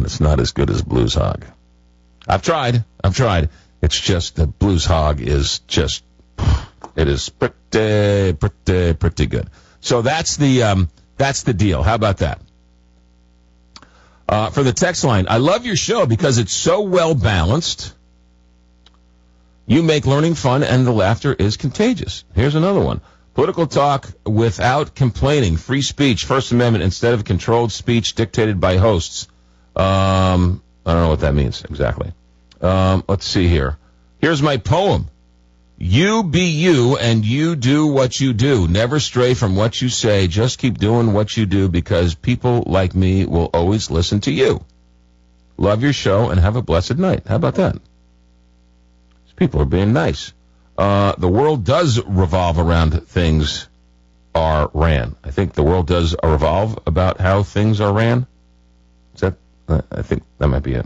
and it's not as good as Blues Hog. I've tried. It's just the Blues Hog is just, it is pretty good. So that's the deal. How about that? For the text line, I love your show because it's so well balanced. You make learning fun and the laughter is contagious. Here's another one. Political talk without complaining. Free speech, First Amendment instead of controlled speech dictated by hosts. I don't know what that means exactly. Let's see here. Here's my poem. You be you and you do what you do. Never stray from what you say. Just keep doing what you do because people like me will always listen to you. Love your show and have a blessed night. How about that? These people are being nice. The world does revolve around things are ran. I think the world does revolve about how things are ran. Is that? I think that might be a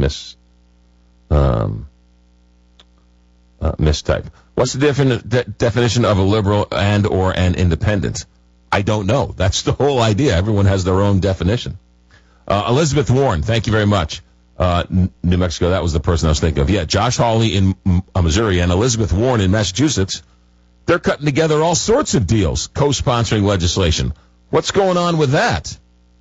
mistype. What's the definition of a liberal and or an independent? I don't know. That's the whole idea. Everyone has their own definition. Elizabeth Warren, thank you very much. New Mexico, that was the person I was thinking of. Yeah, Josh Hawley in Missouri and Elizabeth Warren in Massachusetts. They're cutting together all sorts of deals, co-sponsoring legislation. What's going on with that?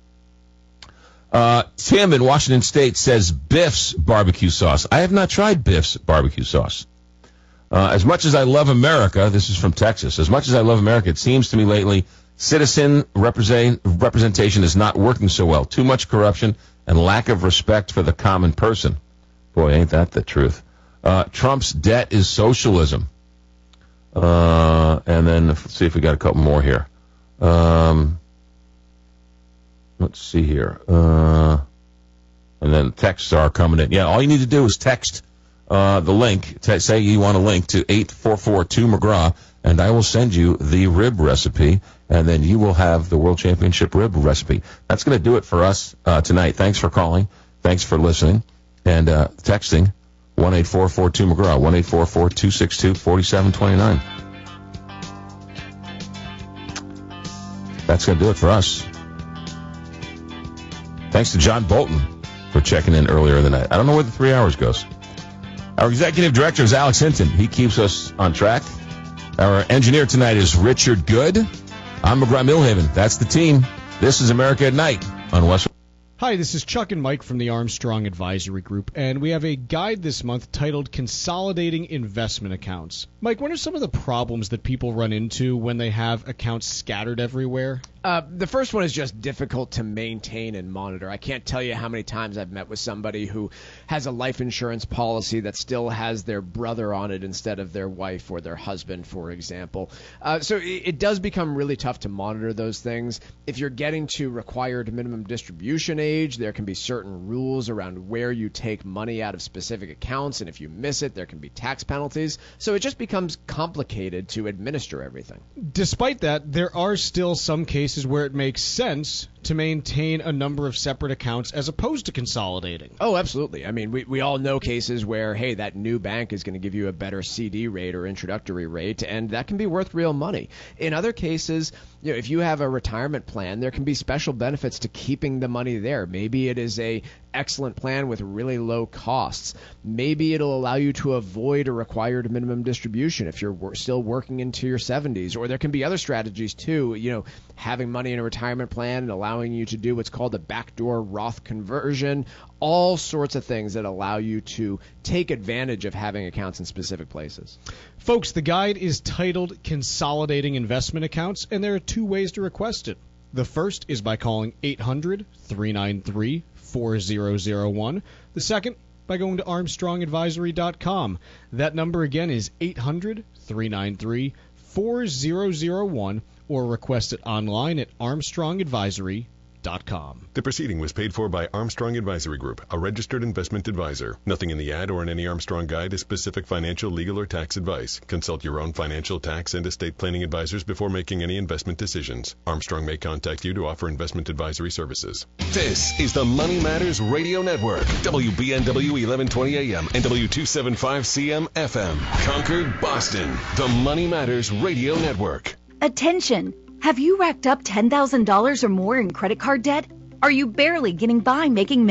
Tim in Washington State says Biff's barbecue sauce. I have not tried Biff's barbecue sauce. As much as I love America, this is from Texas, as much as I love America, it seems to me lately citizen representation is not working so well. Too much corruption and lack of respect for the common person. Boy, ain't that the truth. Trump's debt is socialism. And then let's see if we got a couple more here. Let's see here. And then texts are coming in. Yeah, all you need to do is text the link. Say you want a link to 8442-McGraw, and I will send you the rib recipe, and then you will have the World Championship rib recipe. That's going to do it for us tonight. Thanks for calling. Thanks for listening. And texting 18442-McGraw, 1844262-4729. That's going to do it for us. Thanks to John Bolton for checking in earlier in the night. I don't know where the 3 hours goes. Our executive director is Alex Hinton. He keeps us on track. Our engineer tonight is Richard Good. I'm McGraw Millhaven. That's the team. This is America at Night on West. Hi, this is Chuck and Mike from the Armstrong Advisory Group, and we have a guide this month titled Consolidating Investment Accounts. Mike, what are some of the problems that people run into when they have accounts scattered everywhere? The first one is just difficult to maintain and monitor. I can't tell you how many times I've met with somebody who has a life insurance policy that still has their brother on it instead of their wife or their husband, for example. So it does become really tough to monitor those things. If you're getting to required minimum distribution age, there can be certain rules around where you take money out of specific accounts, and if you miss it, there can be tax penalties. So it just becomes complicated to administer everything. Despite that, there are still some cases where it makes sense to maintain a number of separate accounts as opposed to consolidating. Oh, absolutely. I mean, we all know cases where, hey, that new bank is going to give you a better CD rate or introductory rate, and that can be worth real money. In other cases, you know, if you have a retirement plan, there can be special benefits to keeping the money there. Maybe it is a excellent plan with really low costs. Maybe it'll allow you to avoid a required minimum distribution if you're still working into your 70s. Or there can be other strategies too, you know, having money in a retirement plan and allowing you to do what's called a backdoor Roth conversion. All sorts of things that allow you to take advantage of having accounts in specific places. Folks, the guide is titled Consolidating Investment Accounts, and there are two ways to request it. The first is by calling 800-393-4001. The second, by going to ArmstrongAdvisory.com. That number again is 800-393-4001, or request it online at ArmstrongAdvisory.com. The proceeding was paid for by Armstrong Advisory Group, a registered investment advisor. Nothing in the ad or in any Armstrong guide is specific financial, legal, or tax advice. Consult your own financial, tax, and estate planning advisors before making any investment decisions. Armstrong may contact you to offer investment advisory services. This is the Money Matters Radio Network. WBNW 1120 AM and W275CM FM. Concord, Boston. The Money Matters Radio Network. Attention! Have you racked up $10,000 or more in credit card debt? Are you barely getting by making